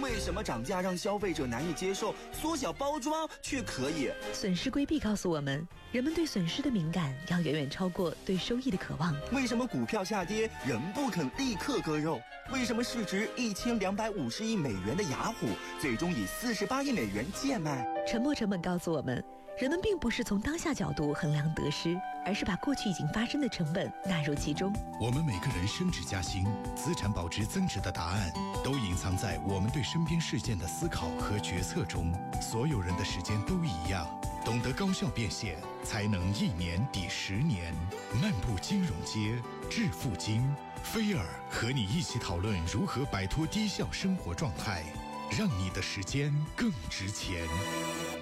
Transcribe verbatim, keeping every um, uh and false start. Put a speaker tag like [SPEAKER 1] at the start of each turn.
[SPEAKER 1] 为什么涨价让消费者难以接受，缩小包装却可以？
[SPEAKER 2] 损失规避告诉我们，人们对损失的敏感要远远超过对收益的渴望。
[SPEAKER 1] 为什么股票下跌人不肯立刻割肉？为什么市值一千两百五十亿美元的雅虎最终以四十八亿美元贱卖？
[SPEAKER 2] 沉没成本告诉我们，人们并不是从当下角度衡量得失，而是把过去已经发生的成本纳入其中。
[SPEAKER 3] 我们每个人升职加薪、资产保值增值的答案，都隐藏在我们对身边事件的思考和决策中。所有人的时间都一样，懂得高效变现，才能一年抵十年。漫步金融街，致富经，菲尔和你一起讨论如何摆脱低效生活状态，让你的时间更值钱。